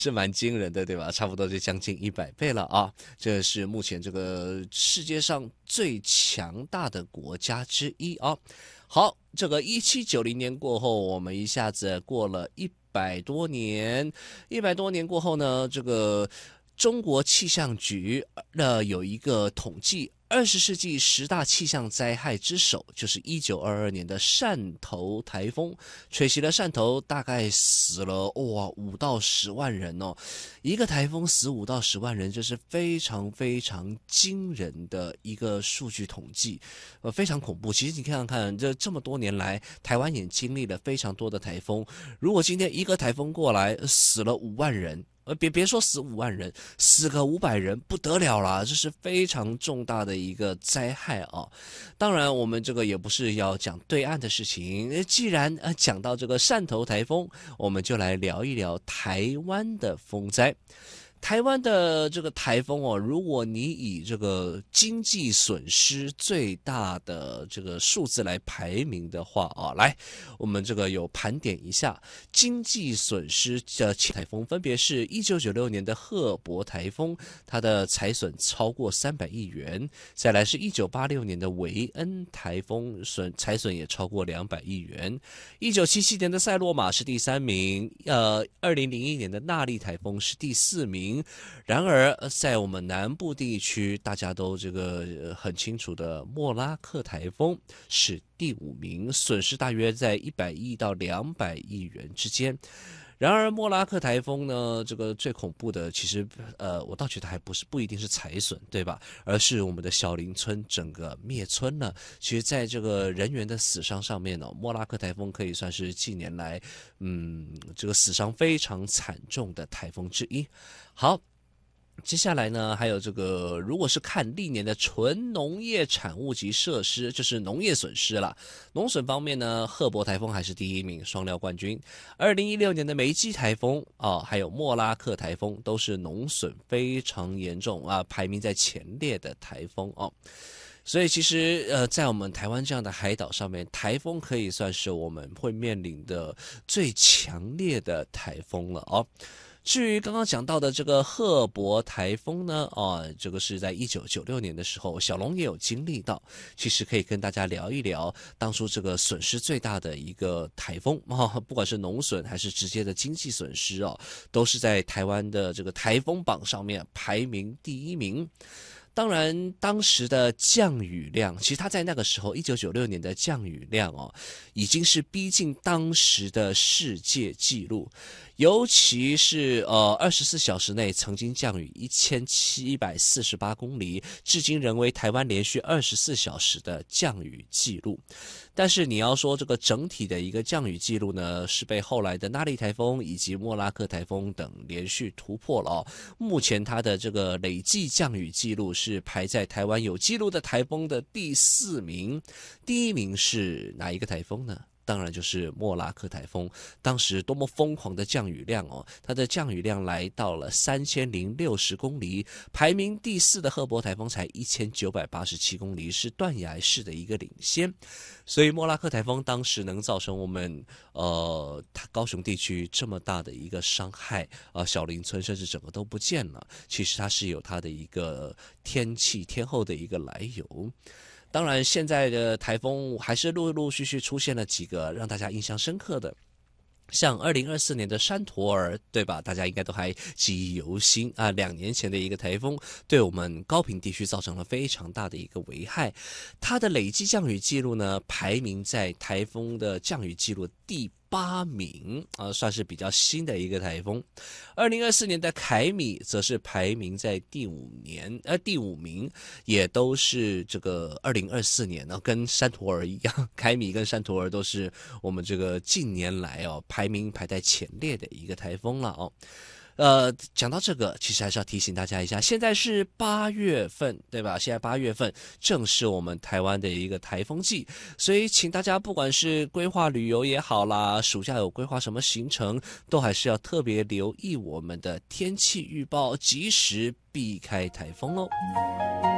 是蛮惊人的，对吧？差不多就将近100倍了啊！这是目前这个世界上最强大的国家之一啊。好，这个1790年过后，我们一下子过了100多年，100多年过后呢，这个中国气象局有一个统计。20世纪10大气象灾害之首就是1922年的汕头台风，吹袭了汕头，大概死了5到10万人哦。一个台风死5到10万人，这是非常非常惊人的一个数据统计，非常恐怖。其实你看看，这么多年来，台湾也经历了非常多的台风。如果今天一个台风过来，死了5万人。别说死5万人，死个500人不得了啦，这是非常重大的一个灾害啊！当然，我们这个也不是要讲对岸的事情，既然讲到这个汕头台风，我们就来聊一聊台湾的风灾。台湾的这个台风哦，如果你以这个经济损失最大的这个数字来排名的话啊，来，我们这个有盘点一下经济损失的台风，分别是1996年的赫伯台风，它的财损超过300亿元；再来是1986年的韦恩台风，财损也超过200亿元；1977年的塞洛玛是第3名，2001年的纳莉台风是第4名。然而，在我们南部地区，大家都这个很清楚的莫拉克台风是第5名，损失大约在100亿到200亿元之间。然而，莫拉克台风呢，这个最恐怖的，其实我倒觉得还不一定是财损，对吧？而是我们的小林村整个灭村了。其实，在这个人员的死伤上面呢，莫拉克台风可以算是近年来，这个死伤非常惨重的台风之一。好。接下来呢，还有这个，如果是看历年的纯农业产物及设施，就是农业损失啦。农损方面呢，赫伯台风还是第1名，双料冠军。2016年的梅基台风还有莫拉克台风都是农损非常严重啊，排名在前列的台风哦。所以其实在我们台湾这样的海岛上面，台风可以算是我们会面临的最强烈的台风了哦。至于刚刚讲到的这个赫伯台风呢，这个是在1996年的时候，小龙也有经历到。其实可以跟大家聊一聊当初这个损失最大的一个台风不管是农损还是直接的经济损失都是在台湾的这个台风榜上面排名第1名。当然，当时的降雨量，其实它在那个时候，1996年的降雨量已经是逼近当时的世界纪录，尤其是24小时内曾经降雨1748公里，至今仍为台湾连续24小时的降雨纪录。但是你要说这个整体的一个降雨记录呢，是被后来的纳莉台风以及莫拉克台风等连续突破了目前它的这个累计降雨记录是排在台湾有记录的台风的第4名，第1名是哪一个台风呢？当然就是莫拉克台风，当时多么疯狂的降雨量它的降雨量来到了3060公里，排名第4的赫伯台风才1987公里，是断崖式的一个领先。所以莫拉克台风当时能造成我们高雄地区这么大的一个伤害小林村甚至整个都不见了，其实它是有它的一个天候的一个来由。当然，现在的台风还是陆陆续续出现了几个让大家印象深刻的，像2024年的山陀儿，对吧？大家应该都还记忆犹新啊。2年前的一个台风，对我们高屏地区造成了非常大的一个危害。它的累计降雨记录呢，排名在台风的降雨记录第8名算是比较新的一个台风。2024年的凯米则是排名在第5名，也都是这个2024年跟山陀儿一样，凯米跟山陀儿都是我们这个近年来排名排在前列的一个台风了讲到这个，其实还是要提醒大家一下，现在是8月份，对吧？现在8月份正是我们台湾的一个台风季，所以请大家不管是规划旅游也好啦，暑假有规划什么行程，都还是要特别留意我们的天气预报，及时避开台风哦。